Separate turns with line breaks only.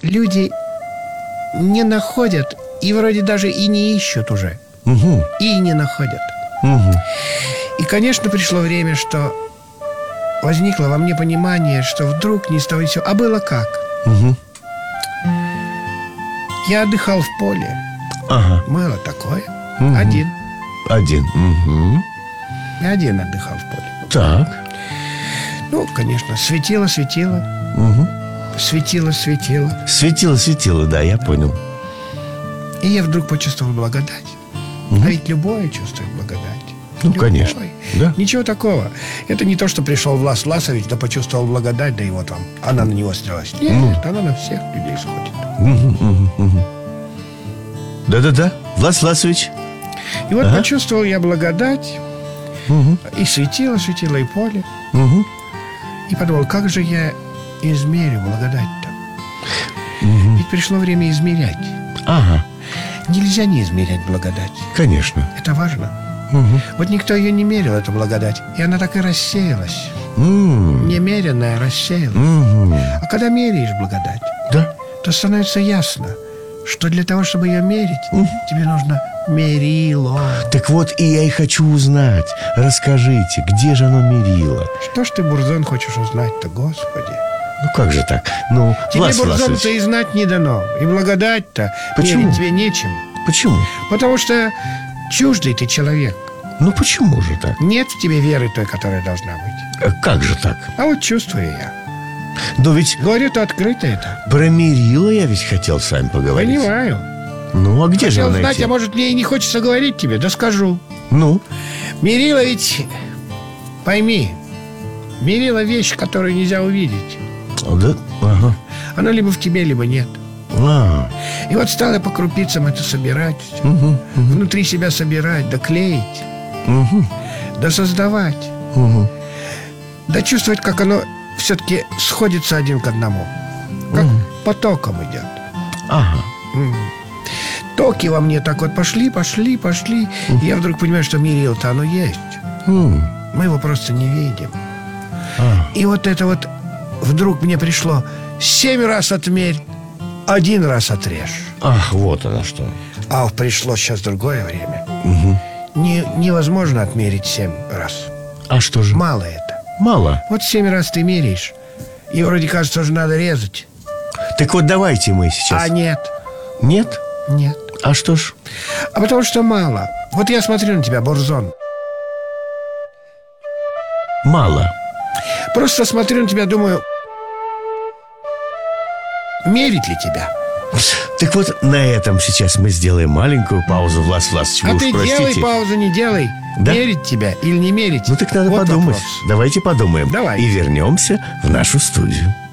люди не находят и вроде даже и не ищут уже.
Угу.
И не находят.
Угу.
И, конечно, пришло время, что возникло во мне понимание, что вдруг ни с того ни с сего. А было как?
Угу.
Я отдыхал в поле.
Ага.
Было такое.
Мгм.
Один.
Один. Угу.
Я один отдыхал в поле.
Так.
Ну, конечно, светило.
Угу.
Светило.
Светило, да, я понял.
И я вдруг почувствовал благодать.
Мгм.
А ведь любое чувствует благодать.
Ну,
Любой.
конечно, да.
Ничего такого. Это не то, что пришел Влас Власович, да почувствовал благодать, да и вот вам. Она на него снялась. Нет, она на всех людей сходит.
Угу, угу, угу. Да-да-да, Влас Власович.
И вот
Ага.
почувствовал я благодать.
Угу.
И светило и поле.
Угу.
И подумал, как же я измерю благодать-то?
Угу.
Ведь пришло время измерять.
Ага,
Нельзя не измерять благодать.
конечно.
Это важно.
Угу.
Вот никто ее не мерил, эту благодать. И она так и рассеялась. Немеренная рассеялась.
Угу.
А когда меряешь благодать,
Да.
то становится ясно, что для того, чтобы ее мерить, тебе нужно мерило.
Так вот, и я и хочу узнать. Расскажите, где же оно мерило?
Что ж ты, Бурзон, хочешь узнать-то, Господи?
Ну, как же так? Ну,
Тебе,
Влас
Бурзон-то,
Власович,
и знать не дано. И благодать-то
Почему?
мерить тебе нечем.
почему?
Потому что чуждый ты человек.
Ну, почему же так?
Нет в тебе веры той, которая должна быть.
Как же так?
А вот чувствую я.
Но ведь
Говорю-то открыто это.
про мерило я ведь хотел с вами поговорить.
Понимаю.
Ну, а где же
Хотел
оно
знать,
найти?
а может, мне и не хочется говорить тебе, да скажу.
Ну,
Мерило ведь, пойми, мерило вещь, которую нельзя увидеть.
да, ага.
Она либо в тебе, либо нет.
А,
И вот стала по крупицам это собирать,
угу,
внутри себя собирать, да клеить,
угу,
да создавать,
угу.
да чувствовать, как оно все-таки сходится один к одному, как потоком идет.
Ага.
Токи во мне так вот пошли. И я вдруг понимаю, что мерило-то оно есть.
М,
Мы его просто не видим.
а,
И вот это вот вдруг мне пришло: 7 раз отмерь, 1 раз отрежь.
Ах, вот оно что.
А пришло сейчас другое время.
Угу.
Невозможно отмерить 7 раз.
А что же?
Мало это.
Мало.
Вот 7 раз ты меряешь, и вроде кажется, что надо резать.
Так вот давайте мы сейчас.
А нет.
Нет? А что ж?
А потому что мало. Вот я смотрю на тебя, Бурзон.
Мало.
Просто смотрю на тебя, думаю, мерить ли тебя?
Так вот, на этом сейчас мы сделаем маленькую паузу. Влас Власович, вы
А
уж
ты
простите.
делай паузу, не делай.
Да?
Мерить тебя или не мерить?
Ну так надо
Вот
подумать.
вопрос.
Давайте подумаем.
Давай.
И вернемся в нашу студию.